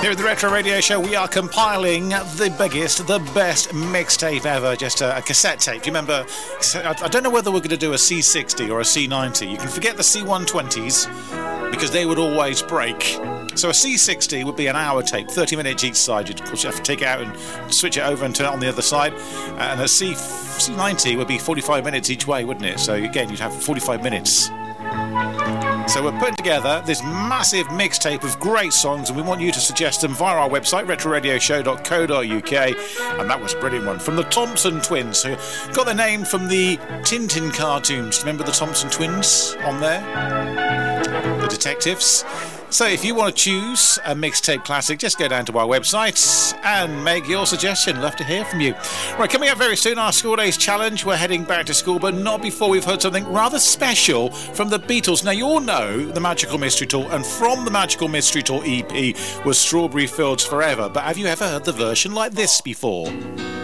Here at the Retro Radio Show, we are compiling the biggest, the best mixtape ever. Just a cassette tape. Do you remember? I don't know whether we're going to do a C60 or a C90. You can forget the C120s because they would always break. So a C60 would be an hour tape, 30 minutes each side. Of course, you have to take it out and switch it over and turn it on the other side. And a C90 would be 45 minutes each way, wouldn't it? So again, you'd have 45 minutes. So we're putting together this massive mixtape of great songs, and we want you to suggest them via our website, retroradioshow.co.uk. And that was a brilliant one from the Thompson Twins, who got their name from the Tintin cartoons. Remember the Thompson Twins on there? The detectives. So if you want to choose a mixtape classic, just go down to our website and make your suggestion. Love to hear from you. Right, coming up very soon, our School Days Challenge. We're heading back to school, but not before we've heard something rather special from the Beatles. Now, you all know the Magical Mystery Tour, and from the Magical Mystery Tour EP was Strawberry Fields Forever. But have you ever heard the version like this before?